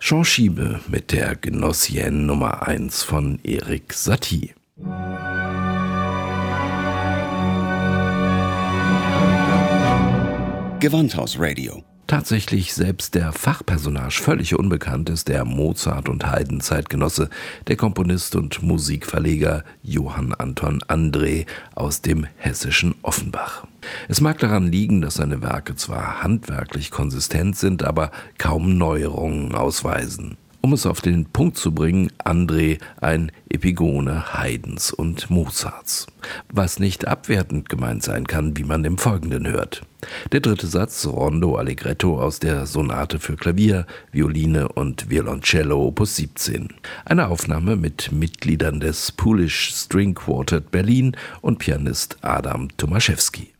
Jean Schiebe mit der Gnossienne Nummer 1 von Erik Satie. Gewandhaus-Radio. Tatsächlich selbst der Fachpersonage völlig unbekannt ist der Mozart- und Haydn-Zeitgenosse, der Komponist und Musikverleger Johann Anton André aus dem hessischen Offenbach. Es mag daran liegen, dass seine Werke zwar handwerklich konsistent sind, aber kaum Neuerungen ausweisen. Um es auf den Punkt zu bringen, André ein Epigone Haydns und Mozarts. Was nicht abwertend gemeint sein kann, wie man im Folgenden hört. Der dritte Satz, Rondo Allegretto aus der Sonate für Klavier, Violine und Violoncello Opus 17. Eine Aufnahme mit Mitgliedern des Polish String Quartet Berlin und Pianist Adam Tomaszewski.